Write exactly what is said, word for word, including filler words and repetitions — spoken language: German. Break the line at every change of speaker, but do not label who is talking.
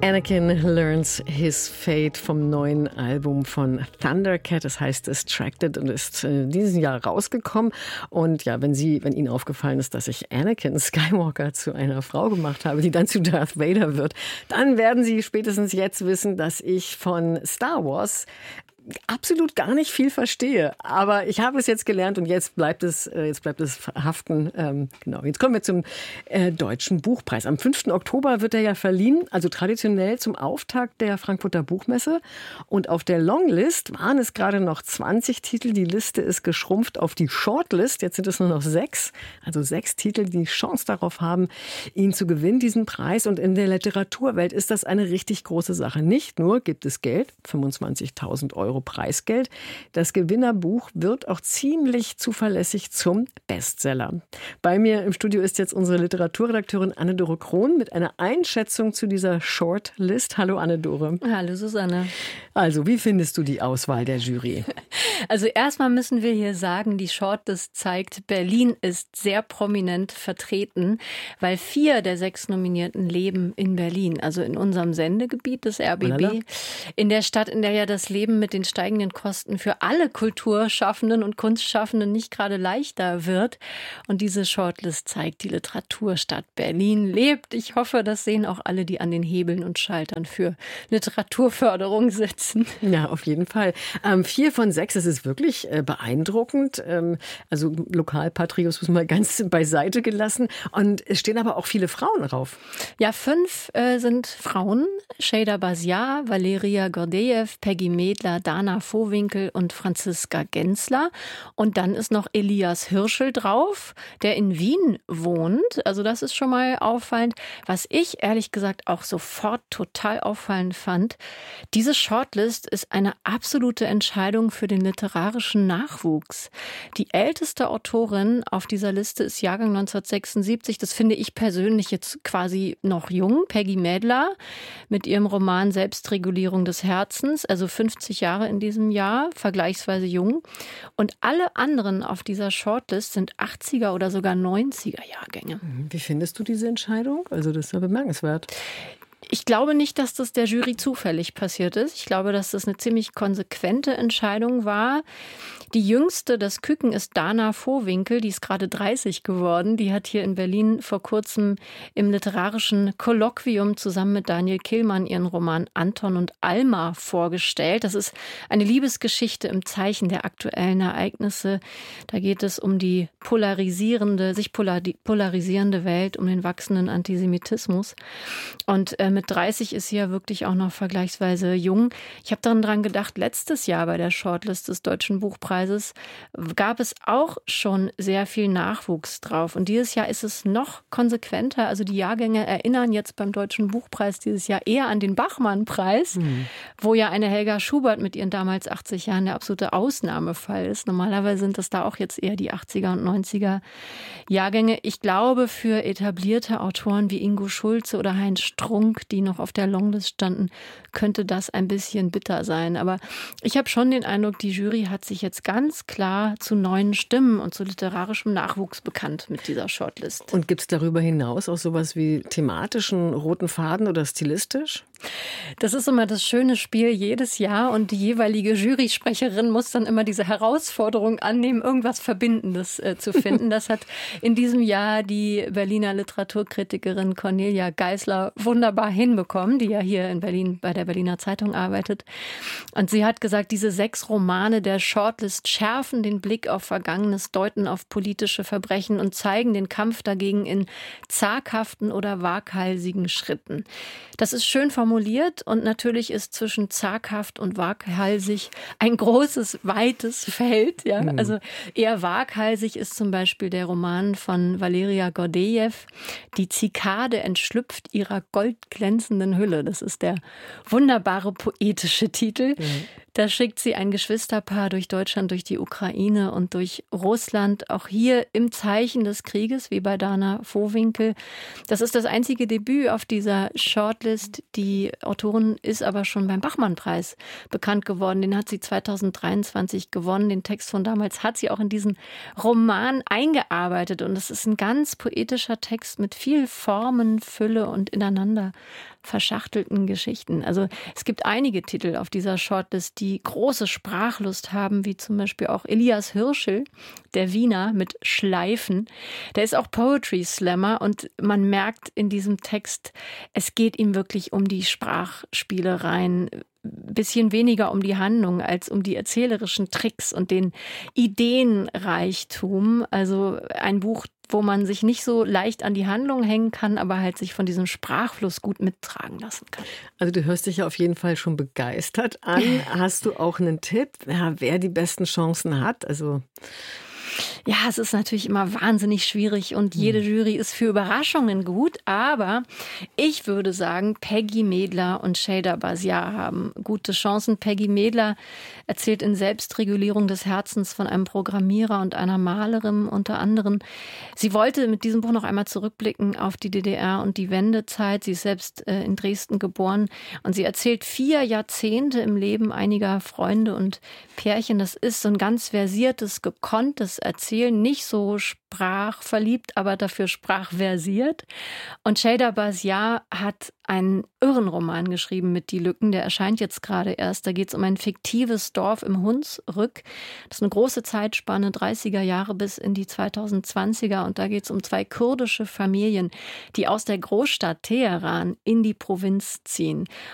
Anakin Learns His Fate vom neuen Album von Thundercat. Das heißt Distracted und ist äh, dieses Jahr rausgekommen. Und ja, wenn Sie, wenn Ihnen aufgefallen ist, dass ich Anakin Skywalker zu einer Frau gemacht habe, die dann zu Darth Vader wird, dann werden Sie spätestens jetzt wissen, dass ich von Star Wars absolut gar nicht viel verstehe. Aber ich habe es jetzt gelernt und jetzt bleibt es, jetzt bleibt es haften. Ähm, genau. Jetzt kommen wir zum äh, Deutschen Buchpreis. Am fünften Oktober wird er ja verliehen, also traditionell zum Auftakt der Frankfurter Buchmesse. Und auf der Longlist waren es gerade noch zwanzig Titel. Die Liste ist geschrumpft auf die Shortlist. Jetzt sind es nur noch sechs. Also sechs Titel, die Chance darauf haben, ihn zu gewinnen, diesen Preis. Und in der Literaturwelt ist das eine richtig große Sache. Nicht nur gibt es Geld, fünfundzwanzigtausend Euro Preisgeld. Das Gewinnerbuch wird auch ziemlich zuverlässig zum Bestseller. Bei mir im Studio ist jetzt unsere Literaturredakteurin Anne-Dore Krohn mit einer Einschätzung zu dieser Shortlist. Hallo Anne-Dore.
Hallo Susanne.
Also, wie findest du die Auswahl der Jury?
Also erstmal müssen wir hier sagen, die Shortlist zeigt, Berlin ist sehr prominent vertreten, weil vier der sechs Nominierten leben in Berlin, also in unserem Sendegebiet des R B B, Lala. In der Stadt, in der ja das Leben mit den steigenden Kosten für alle Kulturschaffenden und Kunstschaffenden nicht gerade leichter wird. Und diese Shortlist zeigt, die Literaturstadt Berlin lebt. Ich hoffe, das sehen auch alle, die an den Hebeln und Schaltern für Literaturförderung sitzen.
Ja, auf jeden Fall. Ähm, vier von sechs, das ist wirklich äh, beeindruckend. Ähm, also Lokalpatriotismus mal ganz beiseite gelassen. Und es stehen aber auch viele Frauen drauf.
Ja, fünf äh, sind Frauen. Şeyda Bazia, Valeria Gordejew, Peggy Medler, Dana Vohwinkel und Franziska Gensler. Und dann ist noch Elias Hirschel drauf, der in Wien wohnt. Also das ist schon mal auffallend. Was ich ehrlich gesagt auch sofort total auffallend fand, diese Shortlist ist eine absolute Entscheidung für den literarischen Nachwuchs. Die älteste Autorin auf dieser Liste ist Jahrgang neunzehnhundertsechsundsiebzig. Das finde ich persönlich jetzt quasi noch jung. Peggy Medler mit ihrem Roman Selbstregulierung des Herzens, also fünfzig Jahre in diesem Jahr, vergleichsweise jung. Und alle anderen auf dieser Shortlist sind achtziger oder sogar neunziger Jahrgänge.
Wie findest du diese Entscheidung? Also das ist ja bemerkenswert.
Ich glaube nicht, dass das der Jury zufällig passiert ist. Ich glaube, dass das eine ziemlich konsequente Entscheidung war. Die jüngste, das Küken, ist Dana Vohwinkel, die ist gerade dreißig geworden. Die hat hier in Berlin vor kurzem im literarischen Kolloquium zusammen mit Daniel Kehlmann ihren Roman Anton und Alma vorgestellt. Das ist eine Liebesgeschichte im Zeichen der aktuellen Ereignisse. Da geht es um die polarisierende, sich polarisierende Welt, um den wachsenden Antisemitismus. Und äh, mit dreißig ist sie ja wirklich auch noch vergleichsweise jung. Ich habe daran dran gedacht, letztes Jahr bei der Shortlist des Deutschen Buchpreises gab es auch schon sehr viel Nachwuchs drauf. Und dieses Jahr ist es noch konsequenter. Also die Jahrgänge erinnern jetzt beim Deutschen Buchpreis dieses Jahr eher an den Bachmann-Preis, mhm. wo ja eine Helga Schubert mit ihren damals achtzig Jahren der absolute Ausnahmefall ist. Normalerweise sind das da auch jetzt eher die achtziger und neunziger Jahrgänge. Ich glaube, für etablierte Autoren wie Ingo Schulze oder Heinz Strunk, die noch auf der Longlist standen, könnte das ein bisschen bitter sein. Aber ich habe schon den Eindruck, die Jury hat sich jetzt ganz klar zu neuen Stimmen und zu literarischem Nachwuchs bekannt mit dieser Shortlist.
Und gibt es darüber hinaus auch sowas wie thematischen roten Faden oder stilistisch?
Das ist immer das schöne Spiel jedes Jahr und die jeweilige Jurysprecherin muss dann immer diese Herausforderung annehmen, irgendwas Verbindendes äh, zu finden. Das hat in diesem Jahr die Berliner Literaturkritikerin Cornelia Geisler wunderbar hinbekommen, die ja hier in Berlin bei der Berliner Zeitung arbeitet. Und sie hat gesagt, diese sechs Romane der Shortlist schärfen den Blick auf Vergangenes, deuten auf politische Verbrechen und zeigen den Kampf dagegen in zaghaften oder waghalsigen Schritten. Das ist schön formuliert und natürlich ist zwischen zaghaft und waghalsig ein großes, weites Feld. Ja? Mhm. Also eher waghalsig ist zum Beispiel der Roman von Valeria Gordejew, Die Zikade entschlüpft ihrer goldglänzenden Hülle. Das ist der wunderbare poetische Titel. Mhm. Da schickt sie ein Geschwisterpaar durch Deutschland, durch die Ukraine und durch Russland, auch hier im Zeichen des Krieges, wie bei Dana Vohwinkel. Das ist das einzige Debüt auf dieser Shortlist. Die Autorin ist aber schon beim Bachmann-Preis bekannt geworden. Den hat sie zweitausenddreiundzwanzig gewonnen. Den Text von damals hat sie auch in diesen Roman eingearbeitet. Und es ist ein ganz poetischer Text mit viel Formen, Fülle und ineinander verschachtelten Geschichten. Also es gibt einige Titel auf dieser Shortlist, die große Sprachlust haben, wie zum Beispiel auch Elias Hirschel, der Wiener mit Schleifen. Der ist auch Poetry Slammer und man merkt in diesem Text, es geht ihm wirklich um die Sprachspielereien, bisschen weniger um die Handlung als um die erzählerischen Tricks und den Ideenreichtum. Also ein Buch, wo man sich nicht so leicht an die Handlung hängen kann, aber halt sich von diesem Sprachfluss gut mittragen lassen kann.
Also du hörst dich ja auf jeden Fall schon begeistert an. Hast du auch einen Tipp, ja, wer die besten Chancen hat? Also
ja, es ist natürlich immer wahnsinnig schwierig und jede Jury ist für Überraschungen gut, aber ich würde sagen, Peggy Medler und Sheyda Basiar haben gute Chancen. Peggy Medler erzählt in Selbstregulierung des Herzens von einem Programmierer und einer Malerin unter anderem. Sie wollte mit diesem Buch noch einmal zurückblicken auf die D D R und die Wendezeit. Sie ist selbst äh, in Dresden geboren und sie erzählt vier Jahrzehnte im Leben einiger Freunde und Pärchen. Das ist so ein ganz versiertes, gekonntes Erzählen, nicht so sprachverliebt, aber dafür sprachversiert. Und Sheyda Basiar hat einen irren Roman geschrieben mit Die Lücken, der erscheint jetzt gerade erst. Da geht es um ein fiktives Dorf im Hunsrück. Das ist eine große Zeitspanne, dreißiger Jahre bis in die zweitausendzwanziger. Und da geht es um zwei kurdische Familien, die aus der Großstadt Teheran in die Provinz ziehen.